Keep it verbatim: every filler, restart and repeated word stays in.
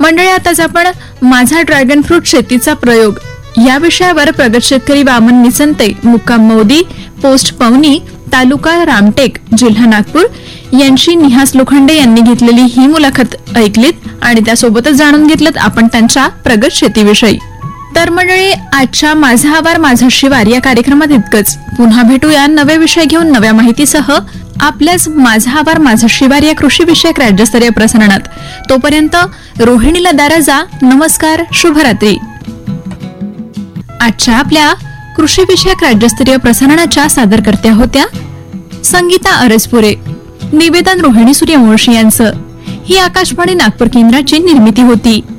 मंडळी, आताच आपण माझा ड्रॅगन फ्रूट शेतीचा प्रयोग या विषयावर प्रगत शेतकरी वामन निसंते, मुक्काम मौदी, पोस्ट पवनी, तालुका रामटेक, जिल्हा नागपूर यांची निहास लोखंडे यांनी घेतलेली ही मुलाखत ऐकलीत आणि त्यासोबतच जाणून घेतलं आपण त्यांच्या प्रगत शेतीविषयी. तर मंडळी, आजच्या माझा आवार माझा शिवार या कार्यक्रमात इतकंच. पुन्हा भेटूया नवे विषय घेऊन नव्या माहितीसह आपल्याच माझा आवार माझा शिवार या कृषी विषयक राज्यस्तरीय प्रसारणात. तोपर्यंत रोहिणीला दाराजा. नमस्कार, शुभरात्री. आजच्या आपल्या कृषी विषयक राज्यस्तरीय प्रसारणाच्या सादरकर्त्या होत्या संगीता अरजपुरे. निवेदन रोहिणी सूर्यवंशी यांचं. ही आकाशवाणी नागपूर केंद्राची निर्मिती होती.